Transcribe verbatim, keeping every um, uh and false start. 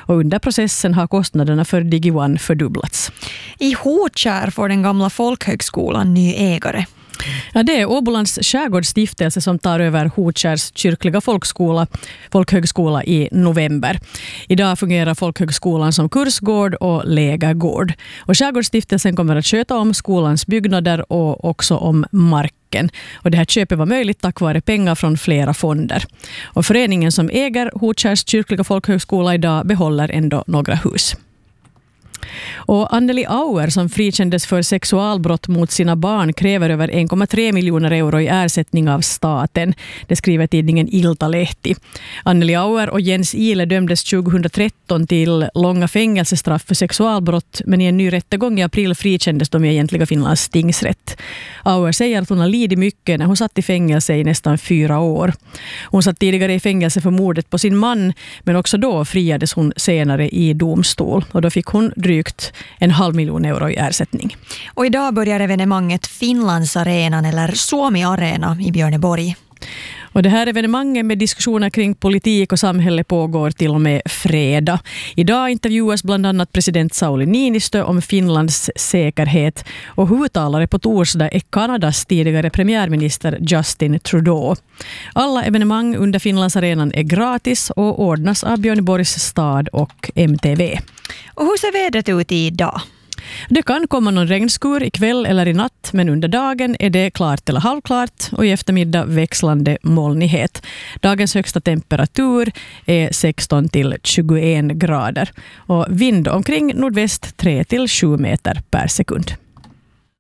och under processen har kostnaderna för DigiOne fördubblats. I Hotskär får den gamla folkhögskolan ny ägare. Ja, det är Åbolands skärgårdsstiftelse som tar över Hotskärs kyrkliga folkskola, folkhögskola i november. Idag fungerar folkhögskolan som kursgård och lägergård. Och skärgårdsstiftelsen kommer att sköta om skolans byggnader och också om marken. Och det här köpet var möjligt tack vare pengar från flera fonder. Och föreningen som äger Hotskärs kyrkliga folkhögskola idag behåller ändå några hus. Och Anneli Auer som frikändes för sexualbrott mot sina barn kräver över en komma tre miljoner euro i ersättning av staten. Det skriver tidningen Iltalehti. Anneli Auer och Jens Ile dömdes tjugohundratretton till långa fängelsestraff för sexualbrott, men i en ny rättegång i april frikändes de i egentliga Finlands tingsrätt. Auer säger att hon har lidit mycket när hon satt i fängelse i nästan fyra år. Hon satt tidigare i fängelse för mordet på sin man, men också då friades hon senare i domstol och då fick hon drygt en halv miljon euro i ersättning. Och idag börjar evenemanget Finlandsarenan eller Suomi Arena i Björneborg. Och det här evenemanget med diskussioner kring politik och samhälle pågår till och med fredag. Idag intervjuas bland annat president Sauli Niinistö om Finlands säkerhet och huvudtalare på torsdag är Kanadas tidigare premiärminister Justin Trudeau. Alla evenemang under Finlandsarenan är gratis och ordnas av Björneborgs stad och M T V. Och hur ser vädret ut idag? Det kan komma någon regnskur ikväll eller i natt, men under dagen är det klart eller halvklart och i eftermiddag växlande molnighet. Dagens högsta temperatur är sexton till tjugoen grader och vind omkring nordväst tre till sju meter per sekund.